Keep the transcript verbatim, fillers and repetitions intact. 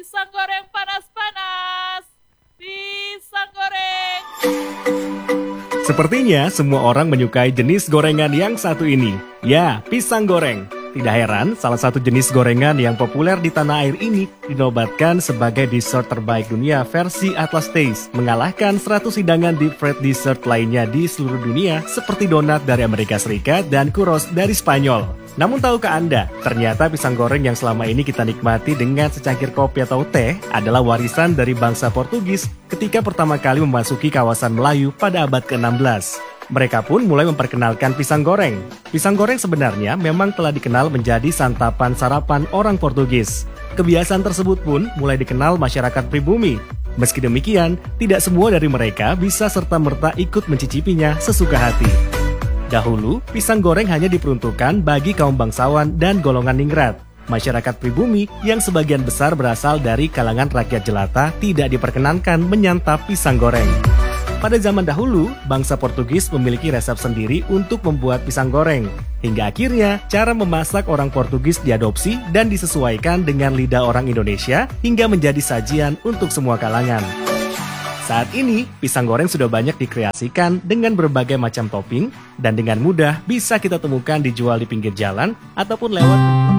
Pisang goreng panas-panas. Pisang goreng. Sepertinya semua orang menyukai jenis gorengan yang satu ini. Ya, pisang goreng. Tidak heran, salah satu jenis gorengan yang populer di tanah air ini dinobatkan sebagai dessert terbaik dunia versi Atlas Taste, mengalahkan seratus hidangan deep fried dessert lainnya di seluruh dunia seperti donat dari Amerika Serikat dan churros dari Spanyol. Namun tahukah Anda, ternyata pisang goreng yang selama ini kita nikmati dengan secangkir kopi atau teh adalah warisan dari bangsa Portugis ketika pertama kali memasuki kawasan Melayu pada abad ke enam belas. Mereka pun mulai memperkenalkan pisang goreng. Pisang goreng sebenarnya memang telah dikenal menjadi santapan sarapan orang Portugis. Kebiasaan tersebut pun mulai dikenal masyarakat pribumi. Meski demikian, tidak semua dari mereka bisa serta-merta ikut mencicipinya sesuka hati. Dahulu, pisang goreng hanya diperuntukkan bagi kaum bangsawan dan golongan ningrat. Masyarakat pribumi yang sebagian besar berasal dari kalangan rakyat jelata tidak diperkenankan menyantap pisang goreng. Pada zaman dahulu, bangsa Portugis memiliki resep sendiri untuk membuat pisang goreng. Hingga akhirnya, cara memasak orang Portugis diadopsi dan disesuaikan dengan lidah orang Indonesia hingga menjadi sajian untuk semua kalangan. Saat ini, pisang goreng sudah banyak dikreasikan dengan berbagai macam topping dan dengan mudah bisa kita temukan dijual di pinggir jalan ataupun lewat